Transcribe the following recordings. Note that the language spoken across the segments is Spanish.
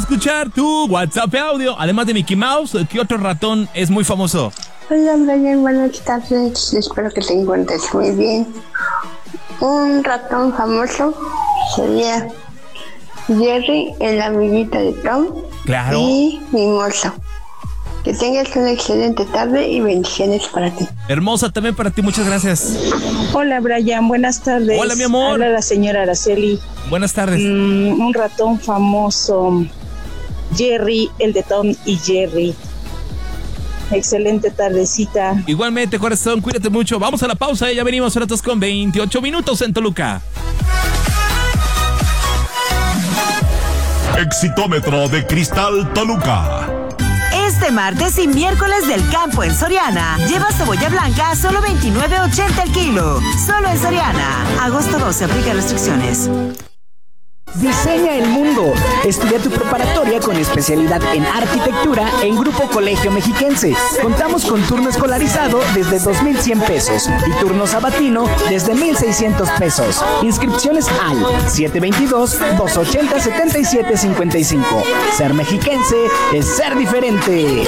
escuchar tu WhatsApp audio. Además de Mickey Mouse, ¿qué otro ratón es muy famoso? Hola Brian, buenas tardes. Espero que te encuentres muy bien. Un ratón famoso sería Jerry, el amiguito de Tom. Claro. Y Mimoso. Que tengas una excelente tarde y bendiciones para ti. Hermosa también para ti, muchas gracias. Hola Brian, buenas tardes. Hola mi amor. Hola la señora Araceli. Buenas tardes. Un ratón famoso, Jerry, el de Tom y Jerry. Excelente tardecita. Igualmente, corazón, cuídate mucho. Vamos a la pausa y ya venimos ratos con 28 minutos en Toluca. Exitómetro de Cristal Toluca. Este martes y miércoles del campo en Soriana. Lleva cebolla blanca a solo $29.80 el kilo. Solo en Soriana. Agosto 12, aplica restricciones. Diseña el mundo. Estudia tu preparatoria con especialidad en arquitectura en Grupo Colegio Mexiquense. Contamos con turno escolarizado desde 2,100 pesos y turno sabatino desde 1,600 pesos. Inscripciones al 722-280-7755. Ser mexiquense es ser diferente.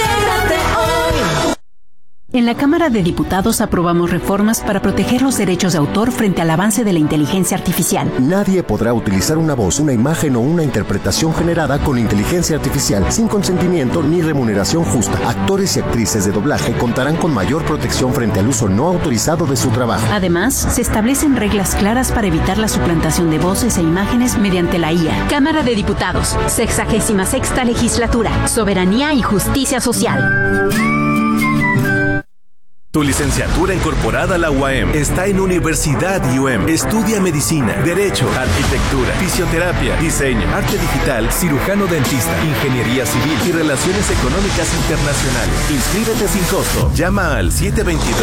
En la Cámara de Diputados aprobamos reformas para proteger los derechos de autor frente al avance de la inteligencia artificial. Nadie podrá utilizar una voz, una imagen o una interpretación generada con inteligencia artificial sin consentimiento ni remuneración justa. Actores y actrices de doblaje contarán con mayor protección frente al uso no autorizado de su trabajo. Además, se establecen reglas claras para evitar la suplantación de voces e imágenes mediante la IA. Cámara de Diputados, 66ª Legislatura, Soberanía y Justicia Social. Tu licenciatura incorporada a la UAM está en Universidad UAM. Estudia medicina, derecho, arquitectura, fisioterapia, diseño, arte digital, cirujano dentista, ingeniería civil y relaciones económicas internacionales. Inscríbete sin costo. Llama al 722-262-4878.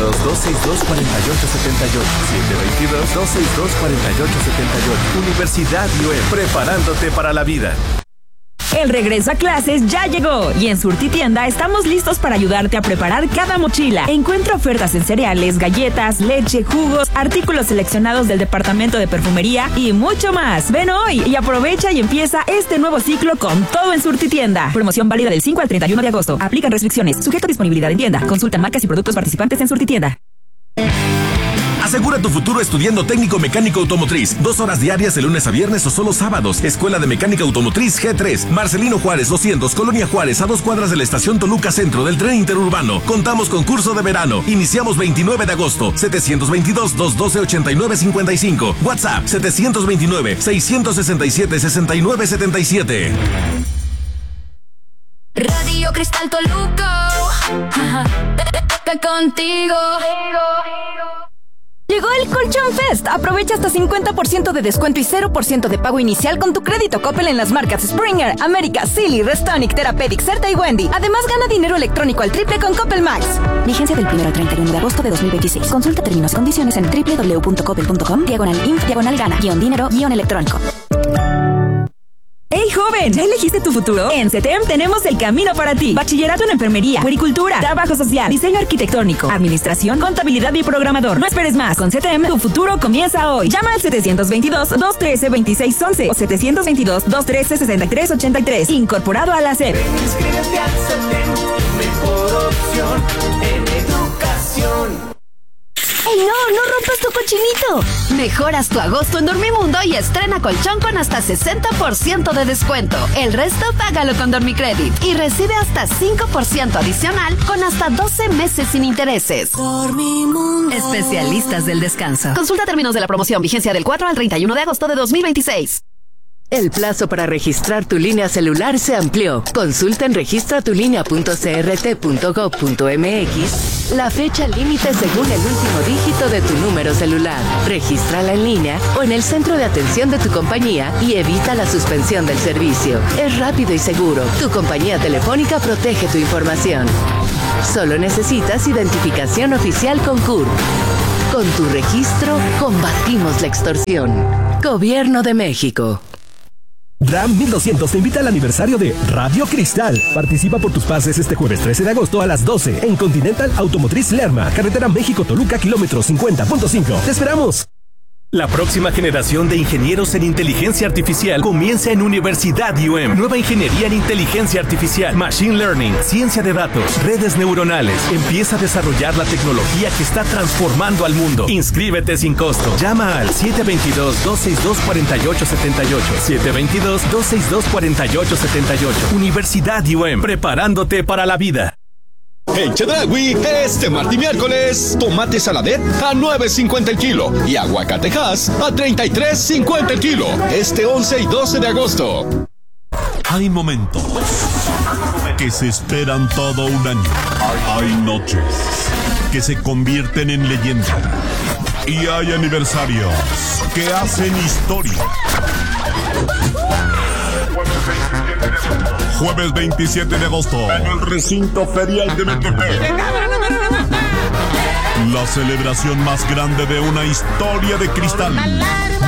722-262-4878. Universidad UAM. Preparándote para la vida. El regreso a clases ya llegó y en Surtitienda estamos listos para ayudarte a preparar cada mochila. Encuentra ofertas en cereales, galletas, leche, jugos, artículos seleccionados del departamento de perfumería y mucho más. Ven hoy y aprovecha y empieza este nuevo ciclo con todo en Surtitienda. Promoción válida del 5 al 31 de agosto. Aplican restricciones. Sujeto a disponibilidad en tienda. Consulta marcas y productos participantes en Surtitienda. Asegura tu futuro estudiando técnico mecánico automotriz. 2 horas diarias de lunes a viernes o solo sábados. Escuela de Mecánica Automotriz G3. Marcelino Juárez 200, Colonia Juárez, a 2 cuadras de la estación Toluca Centro del tren interurbano. Contamos con curso de verano. Iniciamos 29 de agosto. 722-212-8955. WhatsApp 729-667-6977. Radio Cristal Toluca. Contigo. Llegó el Colchón Fest. Aprovecha hasta 50% de descuento y 0% de pago inicial con tu crédito Coppel en las marcas Springer, América, Silly, Restonic, Therapeutic, Certa y Wendy. Además, gana dinero electrónico al triple con Coppel Max. Vigencia del 1 al 31 de agosto de 2026. Consulta términos y condiciones en www.coppel.com/inf/gana-dinero-electrónico. ¡Hey, joven! ¿Ya elegiste tu futuro? En CETEM tenemos el camino para ti. Bachillerato en enfermería, puericultura, trabajo social, diseño arquitectónico, administración, contabilidad y programador. No esperes más. Con CETEM, tu futuro comienza hoy. Llama al 722-213-2611 o 722-213-6383. Incorporado a la SEP. Inscríbete al CETEM, mejor opción en educación. ¡Ey, no rompas tu cochinito! Mejoras tu agosto en Dormimundo y estrena colchón con hasta 60% de descuento. El resto págalo con Dormicredit y recibe hasta 5% adicional con hasta 12 meses sin intereses. Dormimundo. Especialistas del descanso. Consulta términos de la promoción, vigencia del 4 al 31 de agosto de 2026. El plazo para registrar tu línea celular se amplió. Consulta en registratulinea.crt.gov.mx la fecha límite según el último dígito de tu número celular. Regístrala en línea o en el centro de atención de tu compañía y evita la suspensión del servicio. Es rápido y seguro. Tu compañía telefónica protege tu información. Solo necesitas identificación oficial con CURP. Con tu registro, combatimos la extorsión. Gobierno de México. RAM 1200 te invita al aniversario de Radio Cristal. Participa por tus pases este jueves 13 de agosto a las 12 en Continental Automotriz Lerma, carretera México-Toluca, kilómetro 50.5. ¡Te esperamos! La próxima generación de ingenieros en inteligencia artificial comienza en Universidad UM. Nueva ingeniería en inteligencia artificial, machine learning, ciencia de datos, redes neuronales. Empieza a desarrollar la tecnología que está transformando al mundo. Inscríbete sin costo. Llama al 722-262-4878. 722-262-4878. Universidad UM. Preparándote para la vida. En Chedraui, este martes y miércoles, tomate saladet a $9.50 el kilo y aguacatejas a $33.50 el kilo. Este 11 y 12 de agosto. Hay momentos que se esperan todo un año. Hay noches que se convierten en leyenda. Y hay aniversarios que hacen historia. Jueves 27 de agosto, en el recinto ferial de Metepec. La celebración más grande de una historia de cristal.